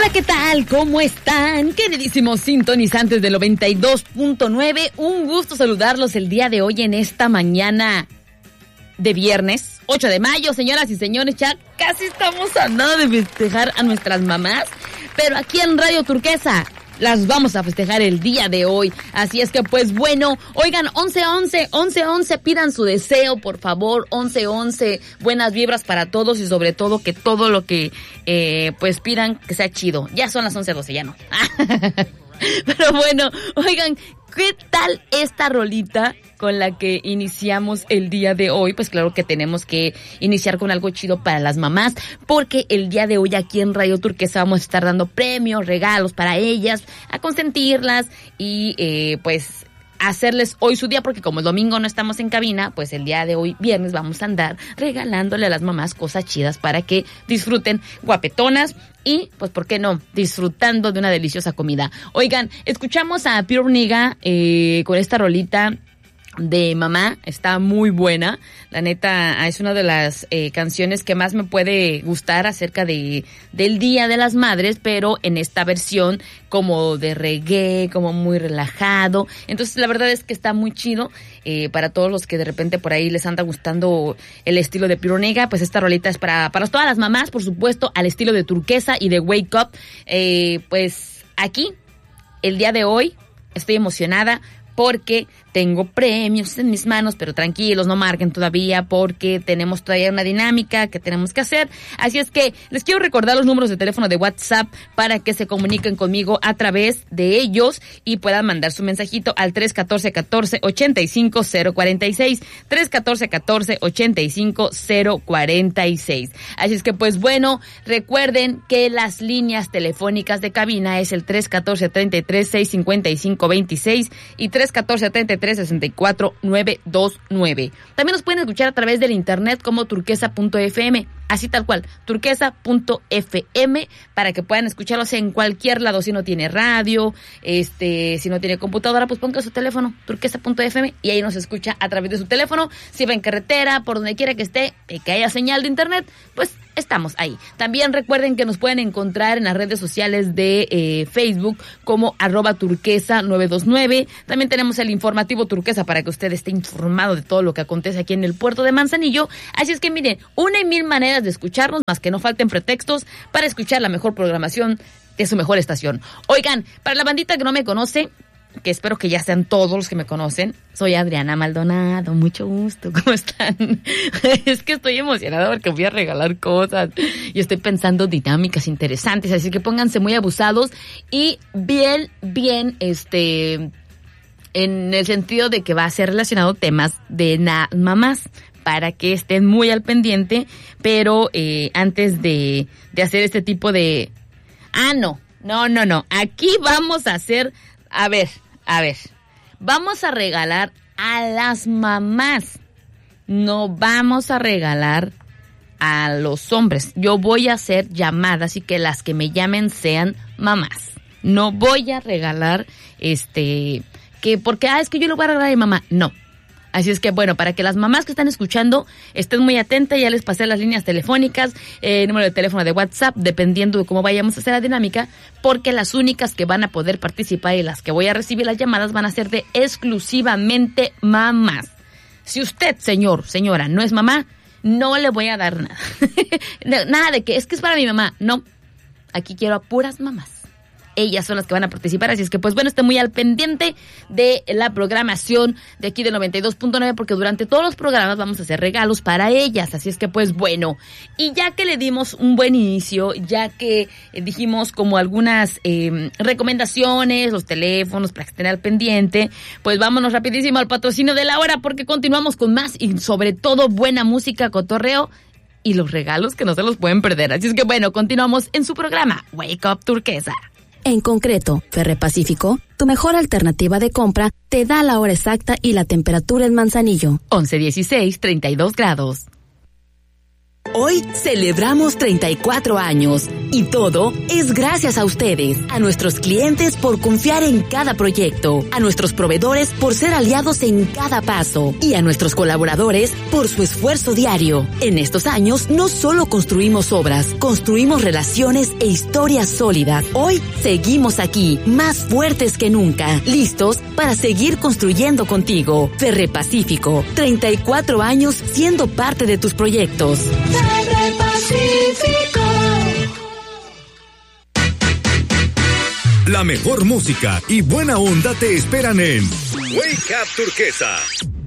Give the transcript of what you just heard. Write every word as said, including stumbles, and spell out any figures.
Hola, ¿qué tal? ¿Cómo están? Queridísimos sintonizantes del noventa y dos punto nueve, un gusto saludarlos el día de hoy en esta mañana de viernes, ocho de mayo, señoras y señores, ya casi estamos a nada de festejar a nuestras mamás, pero aquí en Radio Turquesa las vamos a festejar el día de hoy. Así es que, pues bueno, oigan, once once, once once, pidan su deseo, por favor, once once, buenas vibras para todos y sobre todo que todo lo que, eh, pues pidan que sea chido. Ya son las once doce, ya no. Pero bueno, oigan, ¿qué tal esta rolita con la que iniciamos el día de hoy? Pues claro que tenemos que iniciar con algo chido para las mamás, porque el día de hoy aquí en Radio Turquesa vamos a estar dando premios, regalos para ellas, a consentirlas y eh, pues hacerles hoy su día, porque como el domingo no estamos en cabina, pues el día de hoy, viernes, vamos a andar regalándole a las mamás cosas chidas para que disfruten guapetonas y, pues, ¿por qué no? Disfrutando de una deliciosa comida. Oigan, escuchamos a Pure Niga eh, con esta rolita de mamá, está muy buena, la neta es una de las eh, canciones que más me puede gustar acerca de del Día de las Madres, pero en esta versión como de reggae, como muy relajado. Entonces la verdad es que está muy chido eh, para todos los que de repente por ahí les anda gustando el estilo de Pure Niga. Pues esta rolita es para, para todas las mamás, por supuesto, al estilo de Turquesa y de Wake Up. Eh, pues aquí, el día de hoy, estoy emocionada porque tengo premios en mis manos, pero tranquilos, no marquen todavía porque tenemos todavía una dinámica que tenemos que hacer. Así es que les quiero recordar los números de teléfono de WhatsApp para que se comuniquen conmigo a través de ellos y puedan mandar su mensajito al tres catorce catorce ochenta y cinco cero cuarenta y seis, tres catorce catorce ochenta y cinco cero cuarenta y seis. Así es que pues bueno, recuerden que las líneas telefónicas de cabina es el tres catorce treinta y tres seiscientos cincuenta y cinco veintiséis y tres catorce treinta y tres sesenta y cuatro novecientos veintinueve. También nos pueden escuchar a través del internet como turquesa punto efe eme, así tal cual, turquesa punto efe eme, para que puedan escucharlos en cualquier lado. Si no tiene radio, este, si no tiene computadora, pues ponga su teléfono, turquesa punto efe eme, y ahí nos escucha a través de su teléfono. Si va en carretera, por donde quiera que esté, y que haya señal de internet, pues estamos ahí. También recuerden que nos pueden encontrar en las redes sociales de eh, Facebook como arroba turquesa nueve dos nueve. También tenemos el informativo Turquesa para que usted esté informado de todo lo que acontece aquí en el puerto de Manzanillo. Así es que miren, una y mil maneras de escucharnos, más que no falten pretextos para escuchar la mejor programación de su mejor estación. Oigan, para la bandita que no me conoce, que espero que ya sean todos los que me conocen, soy Adriana Maldonado, mucho gusto, ¿cómo están? Es que estoy emocionada porque voy a regalar cosas y estoy pensando dinámicas interesantes, así que pónganse muy abusados y bien, bien, este, en el sentido de que va a ser relacionado temas de na- mamás, para que estén muy al pendiente, pero eh, antes de, de hacer este tipo de... Ah, no, no, no, no, aquí vamos a hacer... A ver, a ver, vamos a regalar a las mamás, no vamos a regalar a los hombres. Yo voy a hacer llamadas y que las que me llamen sean mamás. No voy a regalar, este, que porque, ah, es que yo lo voy a regalar a mi mamá, no. Así es que, bueno, para que las mamás que están escuchando estén muy atentas, ya les pasé las líneas telefónicas, eh, número de teléfono de WhatsApp, dependiendo de cómo vayamos a hacer la dinámica, porque las únicas que van a poder participar y las que voy a recibir las llamadas van a ser de exclusivamente mamás. Si usted, señor, señora, no es mamá, no le voy a dar nada. Nada de que es que es para mi mamá, no. Aquí quiero a puras mamás. Ellas son las que van a participar, así es que pues bueno, esté muy al pendiente de la programación de aquí del noventa y dos punto nueve, porque durante todos los programas vamos a hacer regalos para ellas, así es que pues bueno, y ya que le dimos un buen inicio, ya que eh, dijimos como algunas eh, recomendaciones, los teléfonos para que estén al pendiente, pues vámonos rapidísimo al patrocinio de la hora, porque continuamos con más y sobre todo buena música, cotorreo y los regalos que no se los pueden perder, así es que bueno, continuamos en su programa Wake Up Turquesa. En concreto, Ferre Pacífico, tu mejor alternativa de compra, te da la hora exacta y la temperatura en Manzanillo. once dieciséis, treinta y dos grados. Hoy celebramos treinta y cuatro años y todo es gracias a ustedes, a nuestros clientes por confiar en cada proyecto, a nuestros proveedores por ser aliados en cada paso y a nuestros colaboradores por su esfuerzo diario. En estos años no solo construimos obras, construimos relaciones e historias sólidas. Hoy seguimos aquí, más fuertes que nunca, listos para seguir construyendo contigo. Ferrepacífico, treinta y cuatro años siendo parte de tus proyectos. Ferrepacífico. La mejor música y buena onda te esperan en Wake Up Turquesa.